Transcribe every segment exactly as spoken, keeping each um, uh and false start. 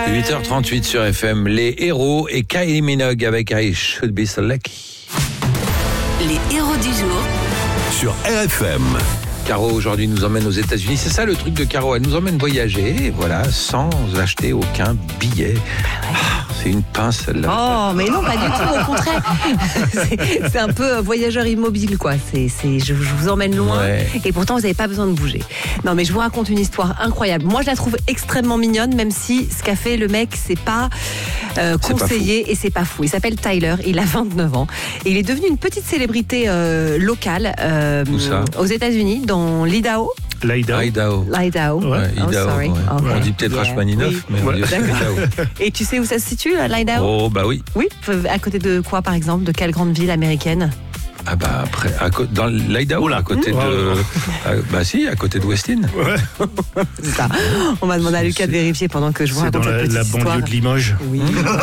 huit heures trente-huit sur F M, les héros et Kylie Minogue avec I Should Be So Lucky. Les héros du jour sur R F M. Caro aujourd'hui nous emmène aux États-Unis. C'est ça le truc de Caro, elle nous emmène voyager, voilà, sans acheter aucun billet. Ah, c'est une pince celle-là. Oh, mais non, pas du tout, au contraire. C'est, c'est un peu voyageur immobile, quoi. C'est, c'est, je, je vous emmène loin Ouais. et pourtant vous n'avez pas besoin de bouger. Non, mais je vous raconte une histoire incroyable. Moi, je la trouve extrêmement mignonne, même si ce qu'a fait le mec, c'est pas euh, C'est conseillé pas et c'est pas fou. Il s'appelle Tyler, il a vingt-neuf ans et il est devenu une petite célébrité euh, locale euh, Où ça aux États-Unis, dans l'Idaho. L'Aïda. Idaho. L'Idaho. Ouais. Ouais, Oh, Idaho, sorry. ouais. Okay. On dit peut-être Yeah. Rachmaninoff, Oui. mais on dit aussi D'accord. Idaho. Et tu sais où ça se situe, l'Idaho? Oh bah oui. Oui, à côté de quoi par exemple? De quelle grande ville américaine? Ah bah après, à co- dans l'Idaho, à côté Mmh. de, à- bah si, à côté de Westin. C'est ça. On va demander à Lucas de vérifier pendant que je vous C'est dans raconte la, cette petite la histoire. banlieue de Limoges. Oui.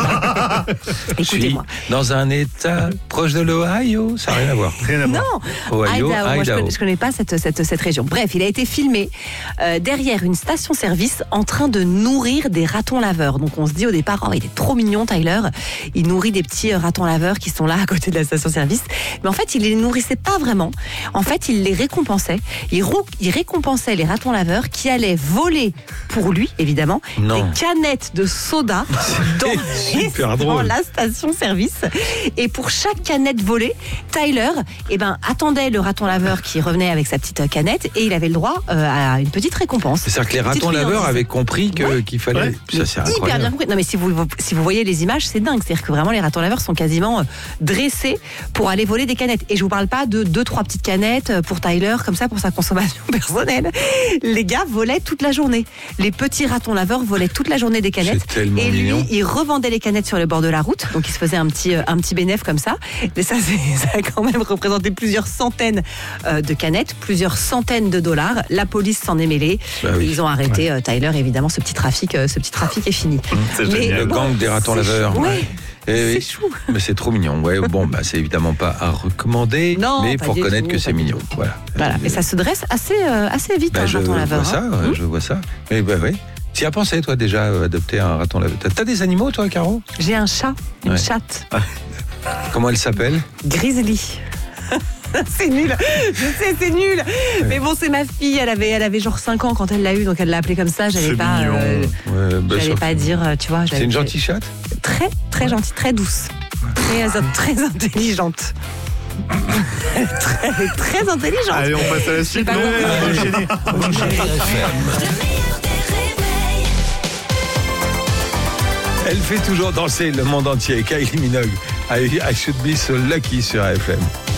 Je suis Écoutez-moi. dans un état proche de l'Ohio, ça n'a rien à voir. Rien à voir. Non, Ohio, Idaho. Moi, je Idaho. connais, je connais pas cette, cette, cette région. Bref, il a été filmé euh, derrière une station-service en train de nourrir des ratons laveurs. Donc on se dit au départ, oh, il est trop mignon, Tyler. Il nourrit des petits euh, ratons laveurs qui sont là à côté de la station-service. Mais en fait, il les nourrissait pas vraiment. En fait, il les récompensait. Il, rou- il récompensait les ratons laveurs qui allaient voler pour lui, évidemment, Non. des canettes de soda dans, super dans drôle. la station-service. Et pour chaque canette volée, Tyler eh ben, attendait le raton laveur qui revenait avec sa petite canette et il avait le droit euh, à une petite récompense. C'est-à-dire que les Une petite ratons laveurs friandise. avaient compris que, qu'il fallait. Ouais. Ça, c'est Hyper bien incroyable. compris. Non mais si vous, si vous voyez les images, c'est dingue. C'est-à-dire que vraiment les ratons laveurs sont quasiment euh, dressés pour aller voler des canettes. Et je vous parle pas de deux, trois petites canettes pour Tyler, comme ça, pour sa consommation personnelle. Les gars volaient toute la journée. Les petits ratons laveurs volaient toute la journée des canettes. C'est tellement Et lui, mignon. il revendait les canettes sur le bord de la route. Donc il se faisait un petit, euh, un petit bénéfice comme ça. Et ça, c'est, ça a quand même représenté plusieurs centaines euh, de canettes, plusieurs centaines de dollars. La police s'en est mêlée. Bah oui. Ils ont arrêté euh, Tyler, évidemment, ce petit trafic, euh, ce petit trafic est fini. C'est Mais génial. Le bon, gang des ratons c'est laveurs. chou. Ouais. Eh C'est oui. chou. Mais c'est trop mignon. Ouais, bon, bah, c'est évidemment pas à recommander, Non, mais il pas faut du reconnaître tout, que pas c'est du mignon. tout. Voilà. Voilà. Et ça se dresse assez, euh, assez vite, Bah, un je raton vois laveur. ça, hein. ouais, je vois ça. Mais bah oui. Tu y as pensé, toi, déjà, euh, adopter un raton laveur? T'as, t'as des animaux, toi, Caro? J'ai un chat, une Ouais. chatte, Comment elle s'appelle? Grizzly. C'est nul, je sais, c'est nul. Mais bon, c'est ma fille, elle avait, elle avait genre cinq ans quand elle l'a eu, donc elle l'a appelée comme ça. J'allais C'est pas, mignon. euh, Ouais, bah, j'allais sauf- pas dire, euh, tu vois. C'est j'allais- une gentille chatte? Très, très gentille, très douce. Très, euh, très intelligente. très, très intelligente. Allez, on passe à la suite. pas Non, compris. on est gênés. On est gênés. Elle fait toujours danser le monde entier. Kylie Minogue. I, I should be so lucky sur F M.